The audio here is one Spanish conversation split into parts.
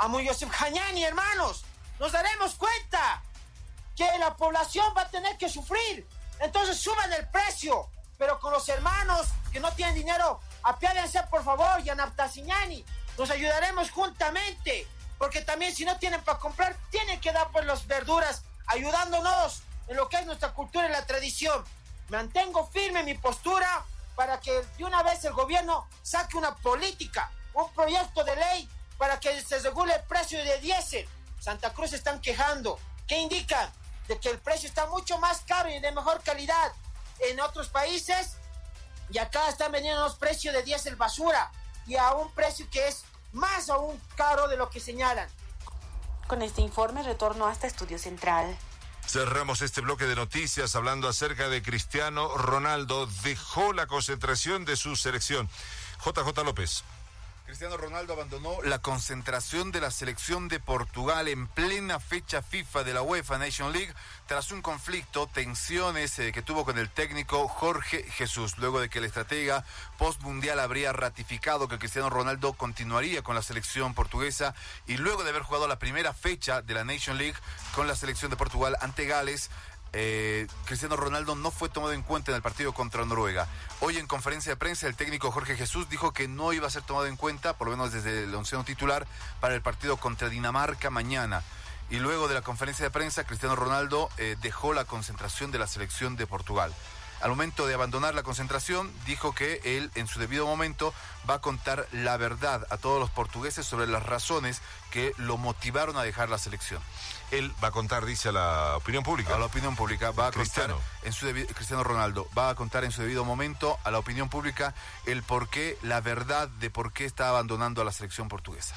Amo Yosef Hañani, hermanos. Nos daremos cuenta que la población va a tener que sufrir. Entonces suban el precio. Pero con los hermanos que no tienen dinero, apiádense por favor, Yanaptasiñani. Nos ayudaremos juntamente. Porque también si no tienen para comprar, tienen que dar por las verduras, ayudándonos en lo que es nuestra cultura y la tradición. Mantengo firme mi postura para que de una vez el gobierno saque una política, un proyecto de ley para que se regule el precio de diésel. Santa Cruz se están quejando. ¿Qué indican? De que el precio está mucho más caro y de mejor calidad en otros países, y acá están vendiendo los precios de diésel basura y a un precio que es más aún caro de lo que señalan. Con este informe retorno hasta Estudio Central. Cerramos este bloque de noticias hablando acerca de Cristiano Ronaldo. Dejó la concentración de su selección. JJ López. Cristiano Ronaldo abandonó la concentración de la selección de Portugal en plena fecha FIFA de la UEFA Nation League tras un conflicto, tensiones que tuvo con el técnico Jorge Jesús, luego de que el estratega postmundial habría ratificado que Cristiano Ronaldo continuaría con la selección portuguesa y luego de haber jugado la primera fecha de la Nation League con la selección de Portugal ante Gales. Cristiano Ronaldo no fue tomado en cuenta en el partido contra Noruega. Hoy en conferencia de prensa el técnico Jorge Jesús dijo que no iba a ser tomado en cuenta, por lo menos desde el onceno titular, para el partido contra Dinamarca mañana. Y luego de la conferencia de prensa, Cristiano Ronaldo dejó la concentración de la selección de Portugal. Al momento de abandonar la concentración, dijo que él, en su debido momento, va a contar la verdad a todos los portugueses sobre las razones que lo motivaron a dejar la selección. Él va a contar, dice, a la opinión pública. A la opinión pública. Va a Cristiano. contar Cristiano Ronaldo va a contar en su debido momento a la opinión pública el porqué, la verdad de por qué está abandonando a la selección portuguesa.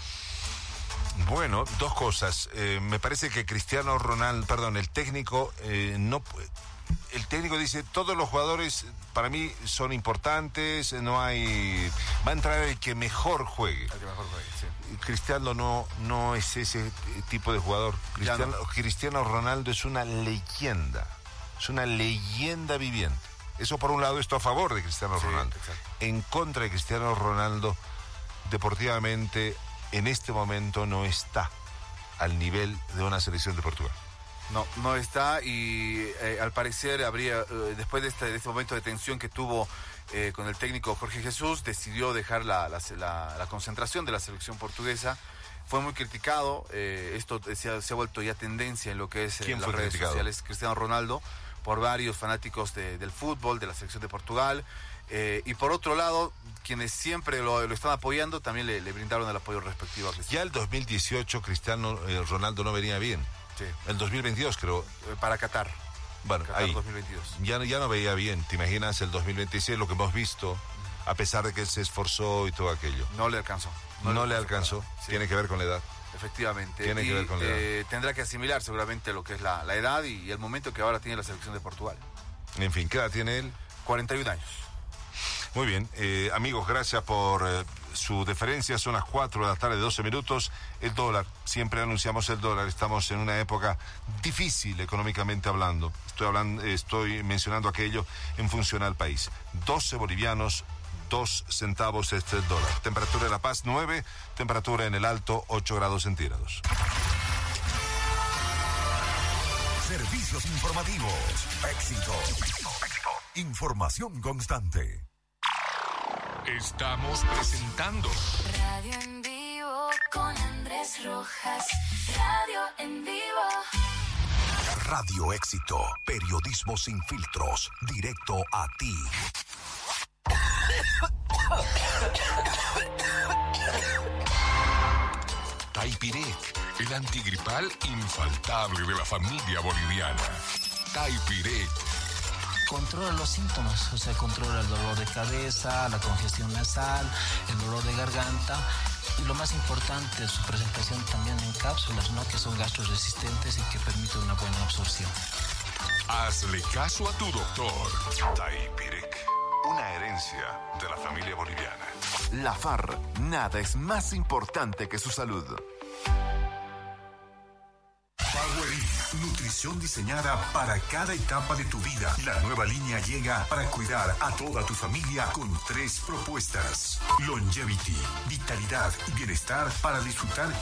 Bueno, dos cosas. Me parece que Cristiano Ronaldo, el técnico no puede. El técnico dice, todos los jugadores para mí son importantes, no hay... Va a entrar el que mejor juegue. El que mejor juegue, sí. Cristiano no es ese tipo de jugador. Cristiano Ronaldo es una leyenda viviente. Eso por un lado, esto a favor de Cristiano Ronaldo. Exacto. En contra de Cristiano Ronaldo, deportivamente, en este momento no está al nivel de una selección de Portugal. No está y al parecer habría, después de este momento de tensión que tuvo con el técnico Jorge Jesús, decidió dejar la concentración de la selección portuguesa. Fue muy criticado, esto se ha vuelto ya tendencia en lo que es las redes sociales, Cristiano Ronaldo, por varios fanáticos del fútbol, de la selección de Portugal. Y por otro lado, quienes siempre lo están apoyando, también le brindaron el apoyo respectivo a Cristiano. Ya el 2018 Cristiano Ronaldo no venía bien. Sí. El 2022 creo. Para Qatar. Bueno, Qatar ahí 2022. Ya no veía bien. ¿Te imaginas el 2026, lo que hemos visto, a pesar de que él se esforzó y todo aquello? No le alcanzó. No le alcanzó. Sí. Tiene que ver con la edad. Efectivamente. Tiene que ver con la edad. Tendrá que asimilar seguramente lo que es la edad y el momento que ahora tiene la selección de Portugal. En fin, ¿qué edad tiene él? 41 años. Muy bien, amigos, gracias por su deferencia. Son las 4 de la tarde, 12 minutos. El dólar, siempre anunciamos el dólar. Estamos en una época difícil económicamente hablando. Estoy mencionando aquello en función al país. 12 bolivianos, 2 centavos este dólar. Temperatura en La Paz 9, temperatura en el Alto 8 grados centígrados. Servicios informativos. Éxito. Información constante. Estamos presentando Radio en vivo con Andrés Rojas. Radio en vivo. Radio Éxito. Periodismo sin filtros. Directo a ti. Taipirec, el antigripal infaltable de la familia boliviana. Taipirec. Controla los síntomas, o sea, controla el dolor de cabeza, la congestión nasal, el dolor de garganta y lo más importante, su presentación también en cápsulas, ¿no? Que son gastroresistentes y que permiten una buena absorción. Hazle caso a tu doctor. Taipirec, una herencia de la familia boliviana. La FAR, nada es más importante que su salud. Power nutrición diseñada para cada etapa de tu vida. La nueva línea llega para cuidar a toda tu familia con 3 propuestas. Longevity, vitalidad y bienestar para disfrutar